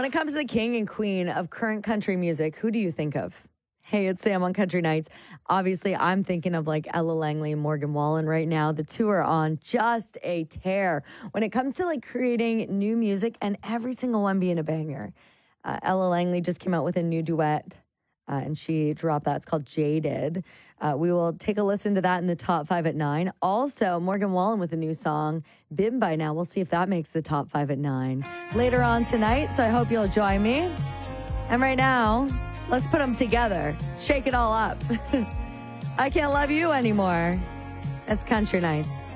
it comes to the king and queen of current country music, who do you think of? Hey, it's Sam on Country Nights. Obviously, I'm thinking of like Ella Langley and Morgan Wallen right now. The two are on just a tear when it comes to like creating new music and every single one being a banger. Ella Langley just came out with a new duet and she dropped that. It's called Jaded. We will take a listen to that in the top 5 at 9. Also, Morgan Wallen with a new song, Been By Now. We'll see if that makes the top 5 at 9 later on tonight. So I hope you'll join me. And right now, let's put them together. Shake it all up. I Can't Love You Anymore. It's Country Nights.